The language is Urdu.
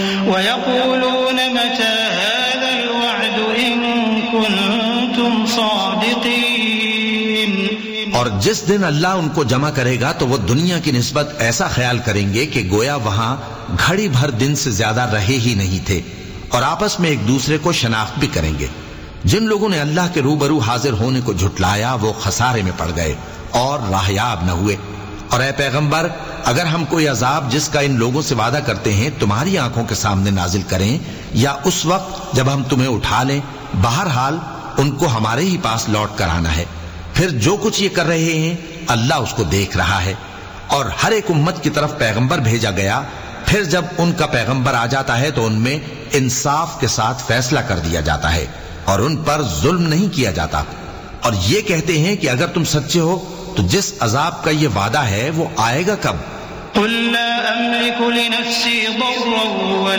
وَيَقُولُونَ مَتَى هَذَا الْوَعْدُ إِن كُنتُمْ صَادِقِينَ. اور جس دن اللہ ان کو جمع کرے گا تو وہ دنیا کی نسبت ایسا خیال کریں گے کہ گویا وہاں گھڑی بھر دن سے زیادہ رہے ہی نہیں تھے، اور آپس میں ایک دوسرے کو شناخت بھی کریں گے. جن لوگوں نے اللہ کے روبرو حاضر ہونے کو جھٹلایا وہ خسارے میں پڑ گئے اور راہیاب نہ ہوئے. اور اے پیغمبر، اگر ہم کوئی عذاب جس کا ان لوگوں سے وعدہ کرتے ہیں تمہاری آنکھوں کے سامنے نازل کریں یا اس وقت جب ہم تمہیں اٹھا لیں، بہرحال ان کو ہمارے ہی پاس لوٹ کر آنا ہے. پھر جو کچھ یہ کر رہے ہیں اللہ اس کو دیکھ رہا ہے. اور ہر ایک امت کی طرف پیغمبر بھیجا گیا، پھر جب ان کا پیغمبر آ جاتا ہے تو ان میں انصاف کے ساتھ فیصلہ کر دیا جاتا ہے اور ان پر ظلم نہیں کیا جاتا. اور یہ کہتے ہیں کہ اگر تم سچے ہو تو جس عذاب کا یہ وعدہ ہے وہ آئے گا کب؟ قل لا أملك لنفسي ضرا